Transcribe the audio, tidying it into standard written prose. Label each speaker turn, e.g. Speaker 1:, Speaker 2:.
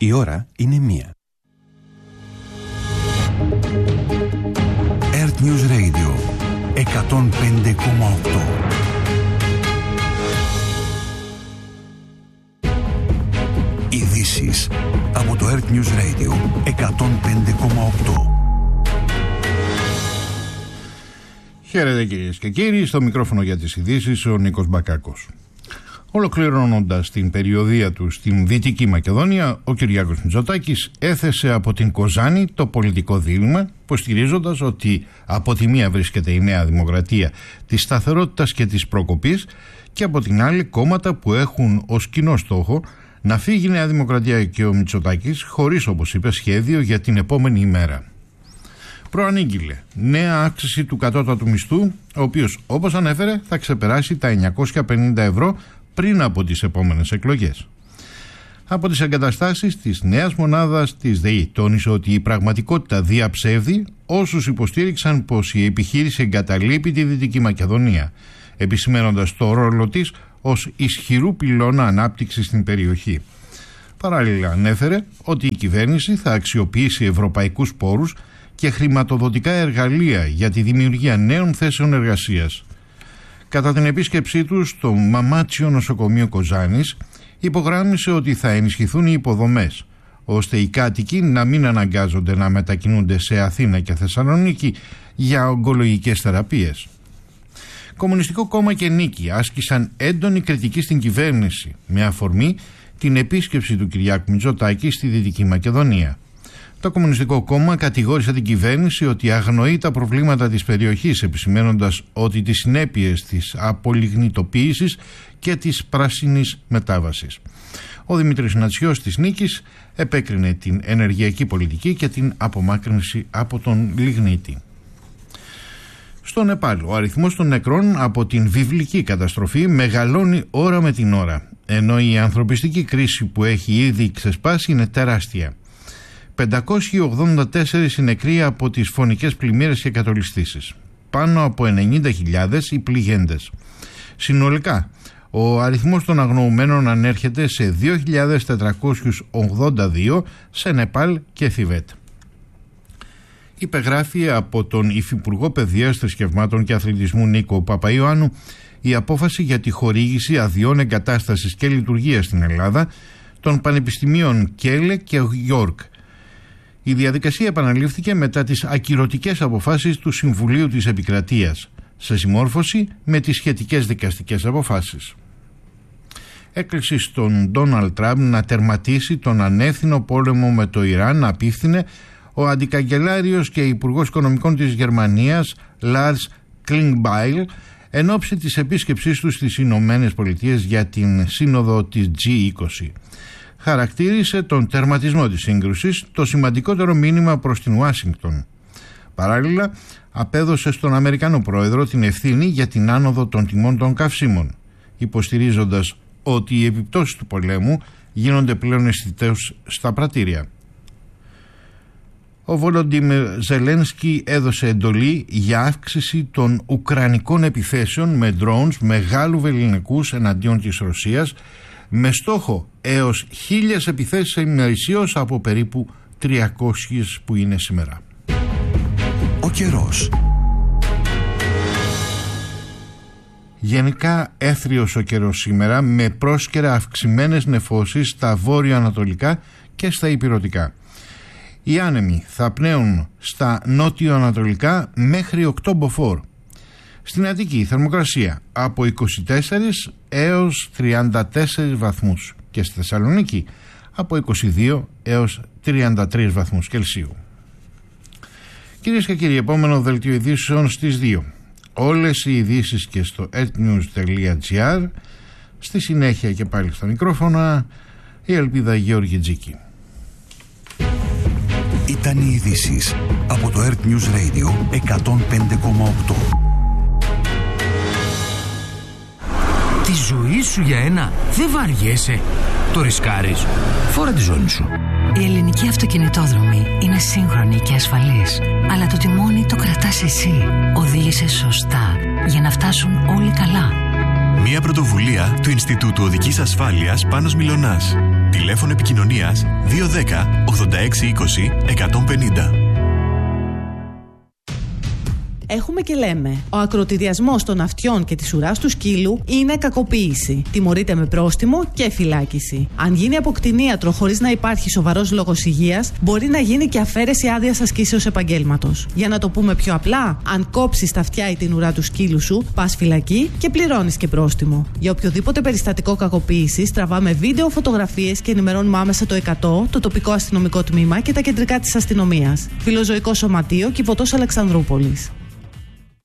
Speaker 1: Η ώρα είναι 1.
Speaker 2: Earth News Radio 105,8. Ειδήσεις από το Earth News Radio 105,8.
Speaker 3: Χαίρετε κυρίες και κύριοι, στο μικρόφωνο για τις ειδήσεις ο Νίκος Μπακάκος. Ολοκληρώνοντας την περιοδεία του στην Δυτική Μακεδονία, ο Κυριάκος Μητσοτάκης έθεσε από την Κοζάνη το πολιτικό δίλημμα, υποστηρίζοντας ότι από τη μία βρίσκεται η Νέα Δημοκρατία της σταθερότητας και της προκοπής και από την άλλη κόμματα που έχουν ως κοινό στόχο να φύγει η Νέα Δημοκρατία και ο Μητσοτάκης χωρίς, όπως είπε, σχέδιο για την επόμενη ημέρα. Προανήγγειλε νέα αύξηση του κατώτατου μισθού, ο οποίος, όπως ανέφερε, θα ξεπεράσει τα 950 ευρώ πριν από τις επόμενες εκλογές. Από τις εγκαταστάσεις της νέας μονάδας της ΔΕΗ τόνισε ότι η πραγματικότητα διαψεύδει όσους υποστήριξαν πως η επιχείρηση εγκαταλείπει τη Δυτική Μακεδονία, επισημαίνοντας το ρόλο της ως ισχυρού πυλώνα ανάπτυξης στην περιοχή. Παράλληλα ανέφερε ότι η κυβέρνηση θα αξιοποιήσει ευρωπαϊκούς πόρους και χρηματοδοτικά εργαλεία για τη δημιουργία νέων θέσεων εργασίας. Κατά την επίσκεψή του στο Μαμάτσιο νοσοκομείο Κοζάνης, υπογράμμισε ότι θα ενισχυθούν οι υποδομές, ώστε οι κάτοικοι να μην αναγκάζονται να μετακινούνται σε Αθήνα και Θεσσαλονίκη για ογκολογικές θεραπείες. Κομμουνιστικό Κόμμα και Νίκη άσκησαν έντονη κριτική στην κυβέρνηση με αφορμή την επίσκεψη του Κυριάκου Μητσοτάκη στη Δυτική Μακεδονία. Το Κομμουνιστικό Κόμμα κατηγόρησε την κυβέρνηση ότι αγνοεί τα προβλήματα της περιοχής, επισημαίνοντας ότι τις συνέπειες της απολιγνητοποίησης και της πράσινης μετάβασης. Ο Δημήτρης Νατσιός της Νίκης επέκρινε την ενεργειακή πολιτική και την απομάκρυνση από τον λιγνίτη. Στο Νεπάλ, ο αριθμός των νεκρών από την βιβλική καταστροφή μεγαλώνει ώρα με την ώρα, ενώ η ανθρωπιστική κρίση που έχει ήδη ξεσπάσει είναι τεράστια. 584 οι νεκροί από τις φωνικές πλημμύρες και κατολιστήσεις. Πάνω από 90.000 οι πληγέντες. Συνολικά, ο αριθμός των αγνοουμένων ανέρχεται σε 2.482 σε Νεπάλ και Θιβέτ. Υπεγράφει από τον Υφυπουργό Παιδείας, Θρησκευμάτων και Αθλητισμού Νίκο Παπαϊωάννου η απόφαση για τη χορήγηση αδειών εγκατάστασης και λειτουργίας στην Ελλάδα των πανεπιστημίων Κέλε και Γιόρκ. Η διαδικασία επαναλήφθηκε μετά τις ακυρωτικές αποφάσεις του Συμβουλίου της Επικρατείας, σε συμμόρφωση με τις σχετικές δικαστικές αποφάσεις. Έκλεισε στον Ντόναλντ Τραμπ να τερματίσει τον ανεύθυνο πόλεμο με το Ιράν, απίφθινε ο αντικαγκελάριος και υπουργός οικονομικών της Γερμανίας Λάρς Κλίνγκμπάιλ εν ώψη της επίσκεψής του στις Ηνωμένες Πολιτείες για την σύνοδο της G20. Χαρακτήρισε τον τερματισμό της σύγκρουσης το σημαντικότερο μήνυμα προς την Ουάσιγκτον. Παράλληλα, απέδωσε στον Αμερικανό Πρόεδρο την ευθύνη για την άνοδο των τιμών των καυσίμων, υποστηρίζοντας ότι οι επιπτώσεις του πολέμου γίνονται πλέον αισθητές στα πρατήρια. Ο Βολοντίμιρ Ζελένσκι έδωσε εντολή για αύξηση των ουκρανικών επιθέσεων με drones μεγάλου βεληνικούς εναντίον της Ρωσίας, με στόχο έως 1.000 επιθέσεις ημερησίως από περίπου 300 που είναι σήμερα.
Speaker 2: Ο καιρός.
Speaker 3: Γενικά έθριος ο καιρός σήμερα, με πρόσκαιρα αυξημένες νεφώσεις στα βόρειο-ανατολικά και στα ηπειρωτικά. Οι άνεμοι θα πνέουν στα νότιο-ανατολικά μέχρι 8 μποφόρ. Στην Αττική η θερμοκρασία από 24 έως 34 βαθμούς και στη Θεσσαλονίκη από 22 έως 33 βαθμούς Κελσίου. Κυρίες και κύριοι, επόμενο δελτίο ειδήσεων στις 2. Όλες οι ειδήσεις και στο earthnews.gr. Στη συνέχεια και πάλι στα μικρόφωνα η Ελπίδα Γεώργη Τζίκη.
Speaker 2: Ήταν οι ειδήσεις από το Earth News Radio 105,8.
Speaker 4: Τη ζωή σου για ένα δεν βαριέσαι. Το ρισκάρεις. Φόρα τη ζώνη σου.
Speaker 5: Η ελληνική αυτοκινητόδρομη είναι σύγχρονη και ασφαλής, αλλά το τιμόνι το κρατάς εσύ. Οδήγησε σωστά για να φτάσουν όλοι καλά.
Speaker 6: Μια πρωτοβουλία του Ινστιτούτου Οδικής Ασφάλειας Πάνος Μιλωνάς.
Speaker 1: Τηλέφωνο επικοινωνίας 210 86 20 150.
Speaker 6: Έχουμε και λέμε. Ο ακροτηριασμός των αυτιών και της ουράς του σκύλου είναι κακοποίηση. Τιμωρείται με πρόστιμο και φυλάκιση. Αν γίνει από κτηνίατρο χωρίς να υπάρχει σοβαρός λόγος υγείας, μπορεί να γίνει και αφαίρεση άδειας ασκήσεως επαγγέλματος. Για να το πούμε πιο απλά, αν κόψεις τα αυτιά ή την ουρά του σκύλου σου, πας φυλακή και πληρώνεις και πρόστιμο. Για οποιοδήποτε περιστατικό κακοποίησης, τραβάμε βίντεο, φωτογραφίες και ενημερώνουμε άμεσα το 100, το τοπικό αστυνομικό τμήμα και τα κεντρικά της αστυνομίας. Φιλοζωικό Σωματείο Κιβωτός Αλεξανδρούπολης.